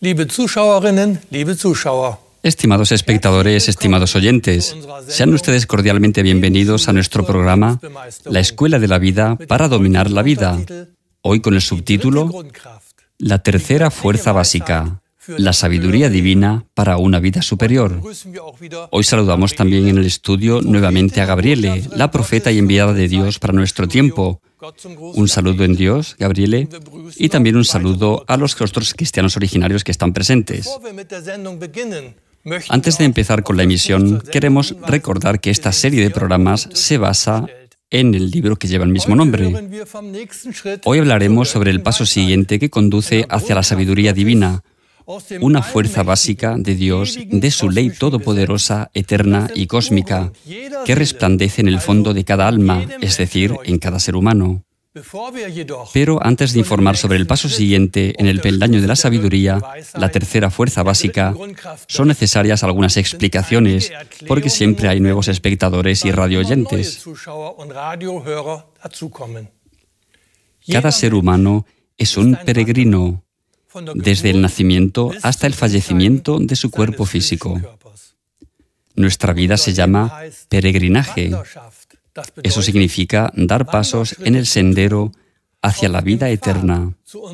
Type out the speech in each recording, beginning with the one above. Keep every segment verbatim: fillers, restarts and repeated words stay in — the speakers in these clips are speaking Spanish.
Liebe Zuschauerinnen, liebe Zuschauer. Estimados espectadores, estimados oyentes, sean ustedes cordialmente bienvenidos a nuestro programa La Escuela de la Vida para dominar la vida. Hoy con el subtítulo La tercera fuerza básica, la sabiduría divina para una vida superior. Hoy saludamos también en el estudio nuevamente a Gabriele, la profeta y enviada de Dios para nuestro tiempo. Un saludo en Dios, Gabriele, y también un saludo a los otros cristianos originarios que están presentes. Antes de empezar con la emisión, queremos recordar que esta serie de programas se basa en el libro que lleva el mismo nombre. Hoy hablaremos sobre el paso siguiente que conduce hacia la sabiduría divina, una fuerza básica de Dios, de su ley todopoderosa, eterna y cósmica, que resplandece en el fondo de cada alma, es decir, en cada ser humano. Pero antes de informar sobre el paso siguiente en el peldaño de la sabiduría, la tercera fuerza básica, son necesarias algunas explicaciones, porque siempre hay nuevos espectadores y radioyentes. Cada ser humano es un peregrino, desde el nacimiento hasta el fallecimiento de su cuerpo físico. Nuestra vida se llama peregrinaje. Eso significa dar pasos en el sendero hacia la vida eterna.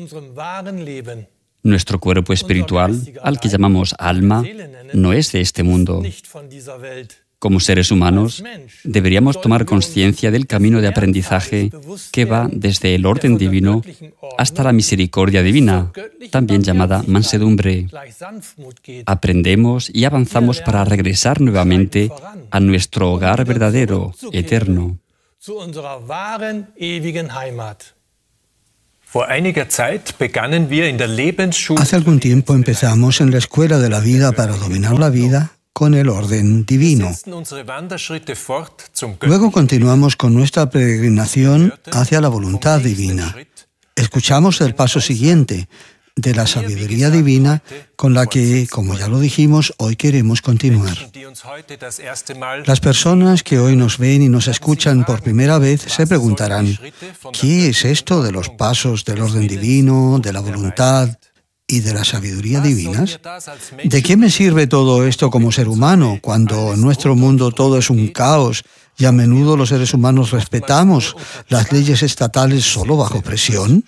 Nuestro cuerpo espiritual, al que llamamos alma, no es de este mundo. Como seres humanos, deberíamos tomar conciencia del camino de aprendizaje que va desde el orden divino hasta la misericordia divina, también llamada mansedumbre. Aprendemos y avanzamos para regresar nuevamente a nuestro hogar verdadero, eterno. Hace algún tiempo empezamos en la Escuela de la Vida para dominar la vida con el orden divino. Luego continuamos con nuestra peregrinación hacia la voluntad divina. Escuchamos el paso siguiente de la sabiduría divina con la que, como ya lo dijimos, hoy queremos continuar. Las personas que hoy nos ven y nos escuchan por primera vez se preguntarán, ¿qué es esto de los pasos del orden divino, de la voluntad y de la sabiduría divinas? ¿De qué me sirve todo esto como ser humano cuando en nuestro mundo todo es un caos y a menudo los seres humanos respetamos las leyes estatales solo bajo presión?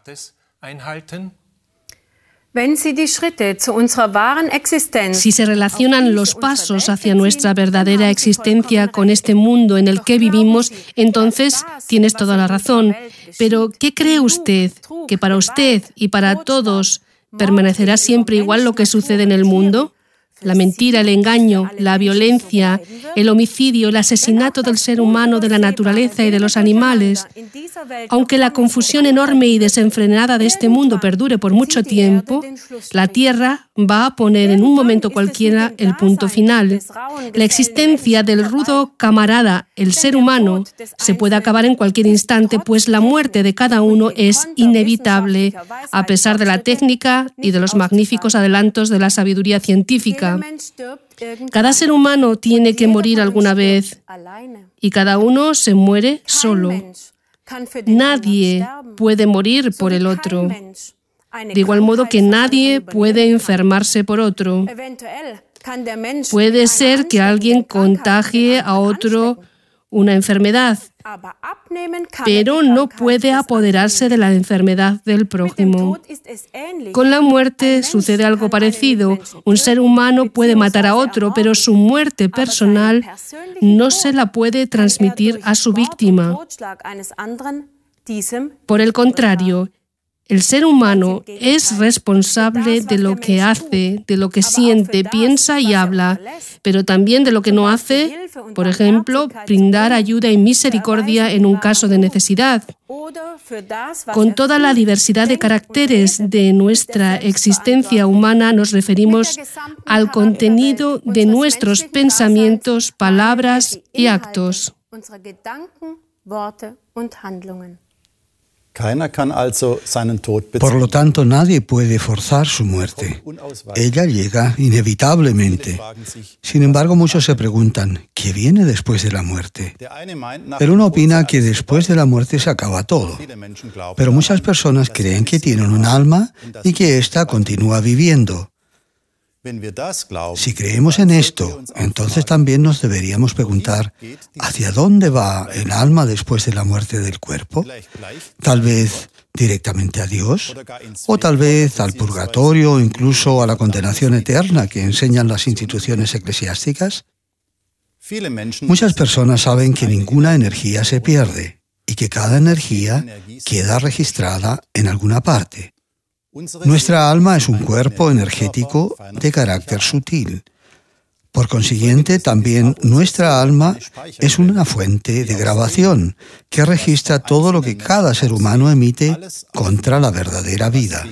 Si se relacionan los pasos hacia nuestra verdadera existencia con este mundo en el que vivimos, entonces tienes toda la razón. Pero, ¿qué cree usted? ¿Que para usted y para todos permanecerá siempre igual lo que sucede en el mundo? La mentira, el engaño, la violencia, el homicidio, el asesinato del ser humano, de la naturaleza y de los animales. Aunque la confusión enorme y desenfrenada de este mundo perdure por mucho tiempo, la Tierra va a poner en un momento cualquiera el punto final. La existencia del rudo camarada, el ser humano, se puede acabar en cualquier instante, pues la muerte de cada uno es inevitable, a pesar de la técnica y de los magníficos adelantos de la sabiduría científica. Cada ser humano tiene que morir alguna vez y cada uno se muere solo. Nadie puede morir por el otro, de igual modo que nadie puede enfermarse por otro. Puede ser que alguien contagie a otro una enfermedad, pero no puede apoderarse de la enfermedad del prójimo. Con la muerte sucede algo parecido. Un ser humano puede matar a otro, pero su muerte personal no se la puede transmitir a su víctima. Por el contrario, el ser humano es responsable de lo que hace, de lo que siente, piensa y habla, pero también de lo que no hace, por ejemplo, brindar ayuda y misericordia en un caso de necesidad. Con toda la diversidad de caracteres de nuestra existencia humana, nos referimos al contenido de nuestros pensamientos, palabras y actos. Por lo tanto, nadie puede forzar su muerte. Ella llega inevitablemente. Sin embargo, muchos se preguntan, ¿qué viene después de la muerte? El uno opina que después de la muerte se acaba todo. Pero muchas personas creen que tienen un alma y que ésta continúa viviendo. Si creemos en esto, entonces también nos deberíamos preguntar, ¿hacia dónde va el alma después de la muerte del cuerpo? Tal vez directamente a Dios, o tal vez al purgatorio o incluso a la condenación eterna que enseñan las instituciones eclesiásticas. Muchas personas saben que ninguna energía se pierde y que cada energía queda registrada en alguna parte. Nuestra alma es un cuerpo energético de carácter sutil. Por consiguiente, también nuestra alma es una fuente de grabación que registra todo lo que cada ser humano emite contra la verdadera vida.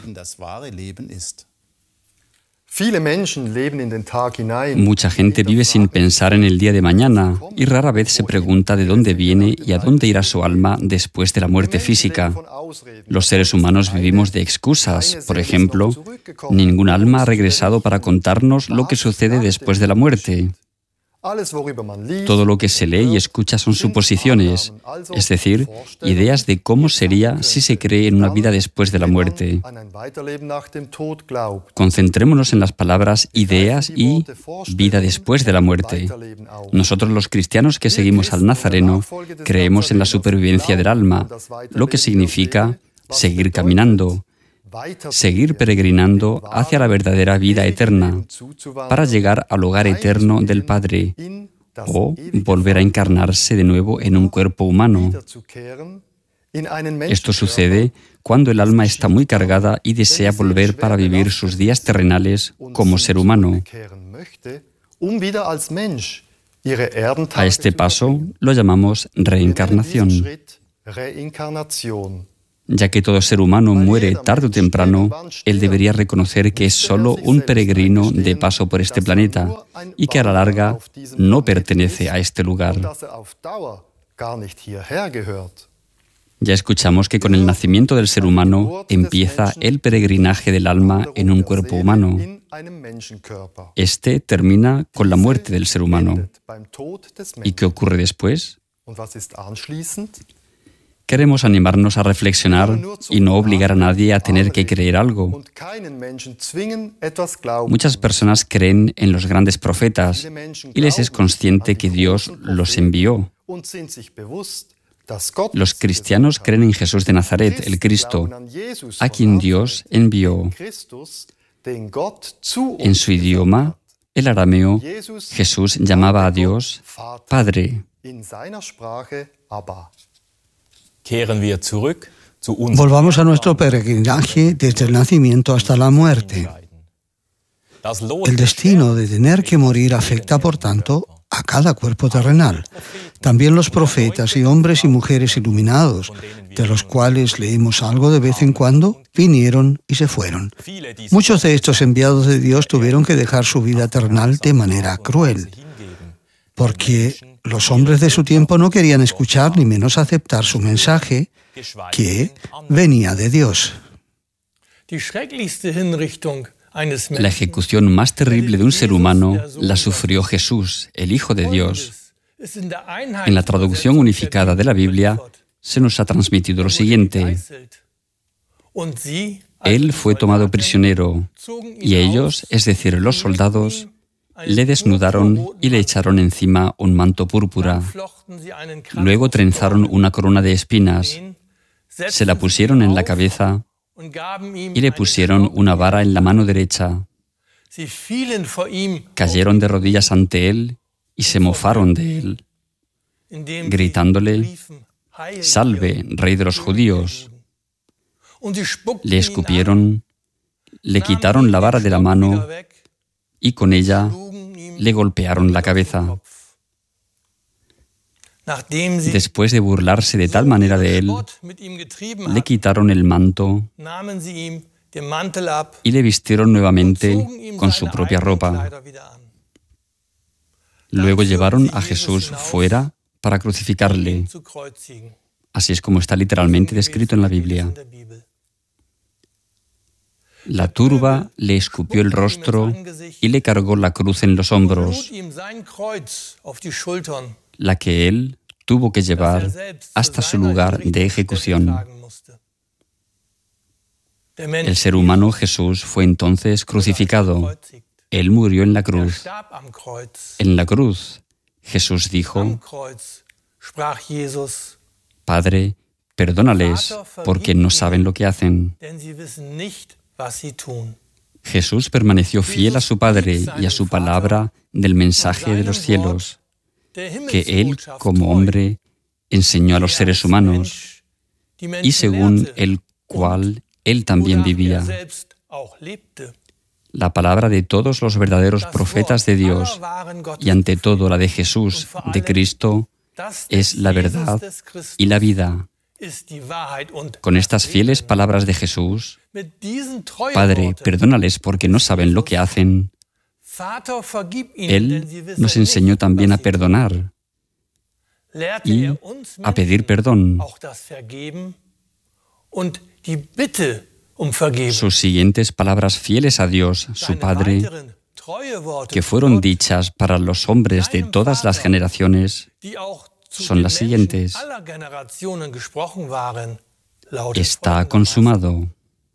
Mucha gente vive sin pensar en el día de mañana y rara vez se pregunta de dónde viene y a dónde irá su alma después de la muerte física. Los seres humanos vivimos de excusas. Por ejemplo, ningún alma ha regresado para contarnos lo que sucede después de la muerte. Todo lo que se lee y escucha son suposiciones, es decir, ideas de cómo sería si se cree en una vida después de la muerte. Concentrémonos en las palabras ideas y vida después de la muerte. Nosotros los cristianos que seguimos al Nazareno creemos en la supervivencia del alma, lo que significa seguir caminando, seguir peregrinando hacia la verdadera vida eterna, para llegar al hogar eterno del Padre, o volver a encarnarse de nuevo en un cuerpo humano. Esto sucede cuando el alma está muy cargada y desea volver para vivir sus días terrenales como ser humano. A este paso lo llamamos reencarnación. Ya que todo ser humano muere tarde o temprano, él debería reconocer que es solo un peregrino de paso por este planeta y que a la larga no pertenece a este lugar. Ya escuchamos que con el nacimiento del ser humano empieza el peregrinaje del alma en un cuerpo humano. Este termina con la muerte del ser humano. ¿Y qué ocurre después? Queremos animarnos a reflexionar y no obligar a nadie a tener que creer algo. Muchas personas creen en los grandes profetas y les es consciente que Dios los envió. Los cristianos creen en Jesús de Nazaret, el Cristo, a quien Dios envió. En su idioma, el arameo, Jesús llamaba a Dios Padre. Volvamos a nuestro peregrinaje desde el nacimiento hasta la muerte. El destino de tener que morir afecta, por tanto, a cada cuerpo terrenal. También los profetas y hombres y mujeres iluminados, de los cuales leemos algo de vez en cuando, vinieron y se fueron. Muchos de estos enviados de Dios tuvieron que dejar su vida terrenal de manera cruel, porque los hombres de su tiempo no querían escuchar ni menos aceptar su mensaje, que venía de Dios. La ejecución más terrible de un ser humano la sufrió Jesús, el Hijo de Dios. En la traducción unificada de la Biblia se nos ha transmitido lo siguiente: Él fue tomado prisionero, y ellos, es decir, los soldados, le desnudaron y le echaron encima un manto púrpura. Luego trenzaron una corona de espinas, se la pusieron en la cabeza y le pusieron una vara en la mano derecha. Cayeron de rodillas ante él y se mofaron de él, gritándole: «Salve, Rey de los judíos». Le escupieron, le quitaron la vara de la mano y con ella le golpearon la cabeza. Después de burlarse de tal manera de él, le quitaron el manto y le vistieron nuevamente con su propia ropa. Luego llevaron a Jesús fuera para crucificarle. Así es como está literalmente descrito en la Biblia. La turba le escupió el rostro y le cargó la cruz en los hombros, la que él tuvo que llevar hasta su lugar de ejecución. El ser humano Jesús fue entonces crucificado. Él murió en la cruz. En la cruz, Jesús dijo: Padre, perdónales, porque no saben lo que hacen. Jesús permaneció fiel a su Padre y a su palabra del mensaje de los cielos, que Él, como hombre, enseñó a los seres humanos, y según el cual Él también vivía. La palabra de todos los verdaderos profetas de Dios, y ante todo la de Jesús, de Cristo, es la verdad y la vida. Con estas fieles palabras de Jesús, Padre, perdónales porque no saben lo que hacen, Él nos enseñó también a perdonar y a pedir perdón. Sus siguientes palabras fieles a Dios, su Padre, que fueron dichas para los hombres de todas las generaciones, son las siguientes: Está consumado.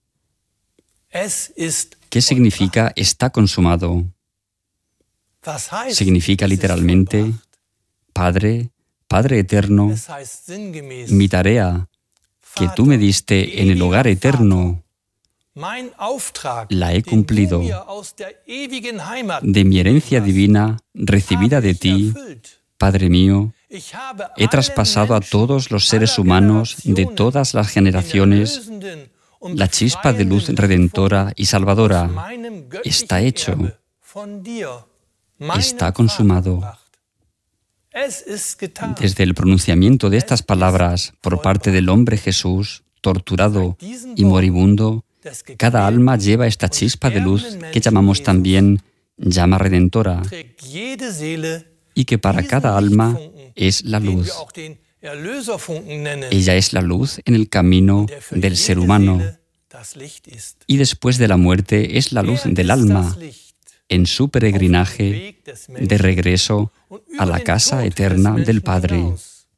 ¿Qué significa está consumado? Significa literalmente: Padre, Padre eterno, mi tarea que tú me diste en el hogar eterno, la he cumplido. De mi herencia divina, recibida de ti, Padre mío, he traspasado a todos los seres humanos de todas las generaciones la chispa de luz redentora y salvadora. Está hecho. Está consumado. Desde el pronunciamiento de estas palabras por parte del hombre Jesús, torturado y moribundo, cada alma lleva esta chispa de luz que llamamos también llama redentora, y que para cada alma es la luz. Ella es la luz en el camino del ser humano, y después de la muerte es la luz del alma en su peregrinaje de regreso a la casa eterna del Padre.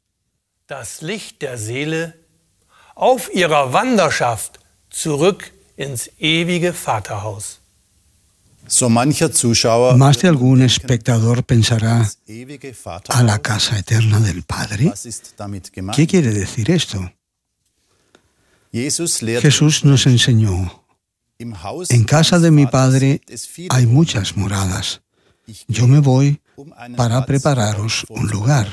Más de algún espectador pensará: ¿a la casa eterna del Padre? ¿Qué quiere decir esto? Jesús nos enseñó: en casa de mi Padre hay muchas moradas. Yo me voy para prepararos un lugar.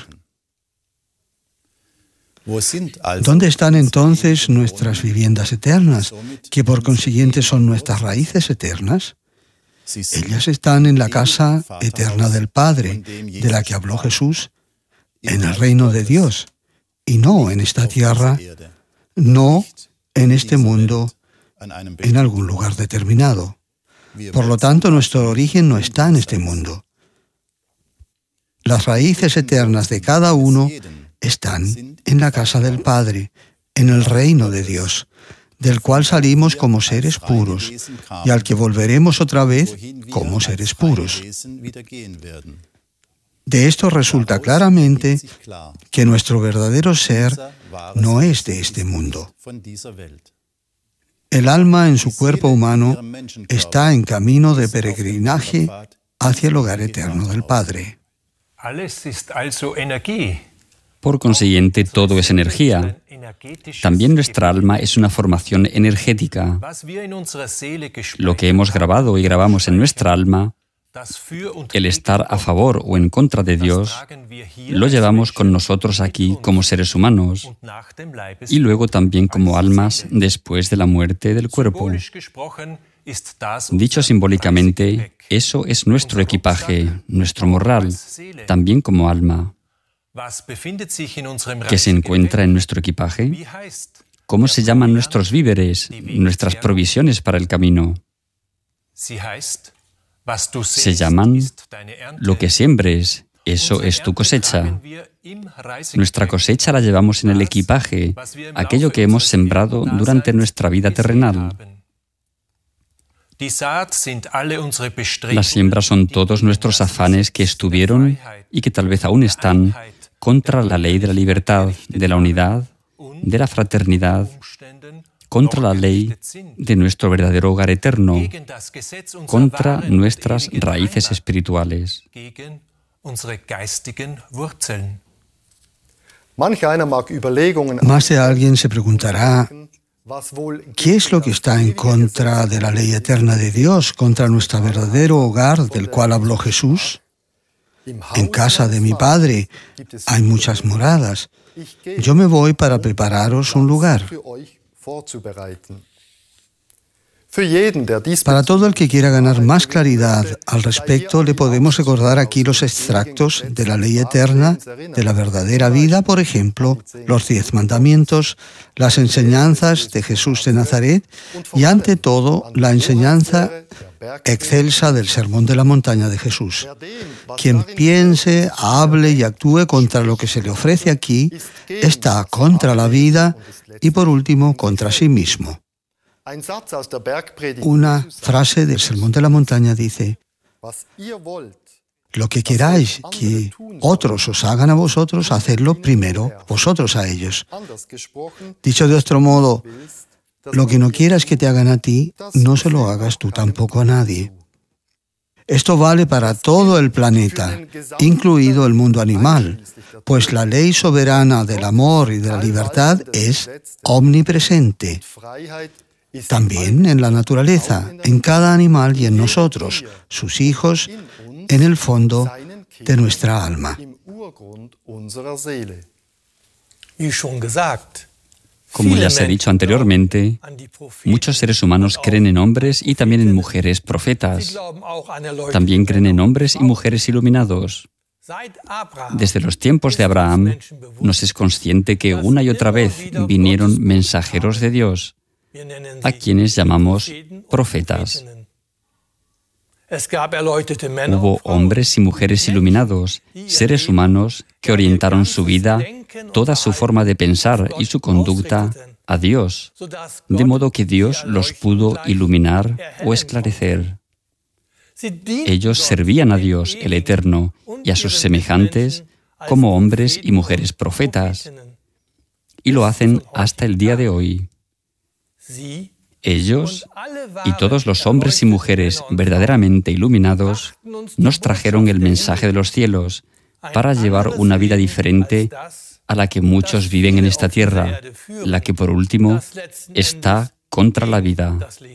¿Dónde están entonces nuestras viviendas eternas, que por consiguiente son nuestras raíces eternas? Ellas están en la casa eterna del Padre, de la que habló Jesús, en el reino de Dios, y no en esta tierra, no en este mundo, en algún lugar determinado. Por lo tanto, nuestro origen no está en este mundo. Las raíces eternas de cada uno están en la casa del Padre, en el reino de Dios, del cual salimos como seres puros y al que volveremos otra vez como seres puros. De esto resulta claramente que nuestro verdadero ser no es de este mundo. El alma en su cuerpo humano está en camino de peregrinaje hacia el hogar eterno del Padre. Por consiguiente, todo es energía. También nuestra alma es una formación energética. Lo que hemos grabado y grabamos en nuestra alma, el estar a favor o en contra de Dios, lo llevamos con nosotros aquí como seres humanos y luego también como almas después de la muerte del cuerpo. Dicho simbólicamente, eso es nuestro equipaje, nuestro morral, también como alma. ¿Qué se encuentra en nuestro equipaje? ¿Cómo se llaman nuestros víveres, nuestras provisiones para el camino? Se llaman lo que siembres, Eso es tu cosecha. Nuestra cosecha la llevamos en el equipaje, aquello que hemos sembrado durante nuestra vida terrenal. Las siembras son todos nuestros afanes que estuvieron y que tal vez aún están contra la ley de la libertad, de la unidad, de la fraternidad, contra la ley de nuestro verdadero hogar eterno, contra nuestras raíces espirituales. Más de alguien se preguntará, ¿qué es lo que está en contra de la ley eterna de Dios, contra nuestro verdadero hogar del cual habló Jesús? En casa de mi Padre hay muchas moradas. Yo me voy para prepararos un lugar. Para todo el que quiera ganar más claridad al respecto, le podemos recordar aquí los extractos de la ley eterna, de la verdadera vida, por ejemplo, los diez mandamientos, las enseñanzas de Jesús de Nazaret y, ante todo, la enseñanza excelsa del Sermón de la Montaña de Jesús. Quien piense, hable y actúe contra lo que se le ofrece aquí, está contra la vida y, por último, contra sí mismo. Una frase del Sermón de la Montaña dice: lo que queráis que otros os hagan a vosotros, hacedlo primero vosotros a ellos. Dicho de otro modo, lo que no quieras que te hagan a ti, no se lo hagas tú tampoco a nadie. Esto vale para todo el planeta, incluido el mundo animal, pues la ley soberana del amor y de la libertad es omnipresente. También en la naturaleza, en cada animal y en nosotros, sus hijos, en el fondo de nuestra alma. Como ya se ha dicho anteriormente, muchos seres humanos creen en hombres y también en mujeres profetas. También creen en hombres y mujeres iluminados. Desde los tiempos de Abraham, nos es consciente que una y otra vez vinieron mensajeros de Dios, a quienes llamamos profetas. Hubo hombres y mujeres iluminados, seres humanos que orientaron su vida, toda su forma de pensar y su conducta a Dios, de modo que Dios los pudo iluminar o esclarecer. Ellos servían a Dios, el Eterno, y a sus semejantes como hombres y mujeres profetas, y lo hacen hasta el día de hoy. Ellos y todos los hombres y mujeres verdaderamente iluminados nos trajeron el mensaje de los cielos para llevar una vida diferente a la que muchos viven en esta tierra, la que por último está contra la vida.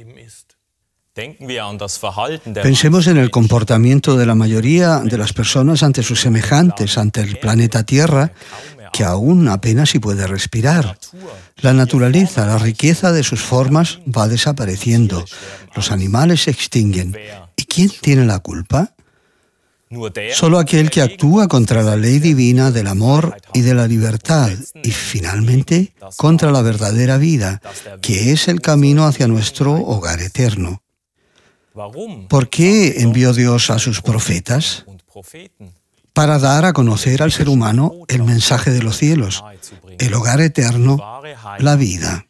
Pensemos en el comportamiento de la mayoría de las personas ante sus semejantes, ante el planeta Tierra, que aún apenas si puede respirar. La naturaleza, la riqueza de sus formas va desapareciendo. Los animales se extinguen. ¿Y quién tiene la culpa? Solo aquel que actúa contra la ley divina del amor y de la libertad y, finalmente, contra la verdadera vida, que es el camino hacia nuestro hogar eterno. ¿Por qué envió Dios a sus profetas? Para dar a conocer al ser humano el mensaje de los cielos, el hogar eterno, la vida.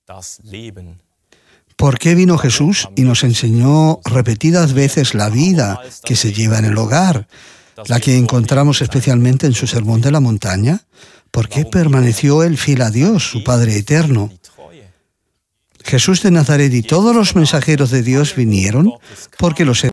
¿Por qué vino Jesús y nos enseñó repetidas veces la vida que se lleva en el hogar, la que encontramos especialmente en su Sermón de la Montaña? ¿Por qué permaneció él fiel a Dios, su Padre eterno? Jesús de Nazaret y todos los mensajeros de Dios vinieron porque los